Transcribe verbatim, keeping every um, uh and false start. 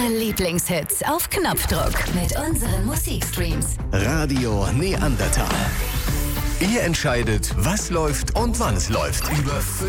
Eure Lieblingshits auf Knopfdruck mit unseren Musikstreams. Radio Neandertal. Ihr entscheidet, was läuft und wann es läuft. Über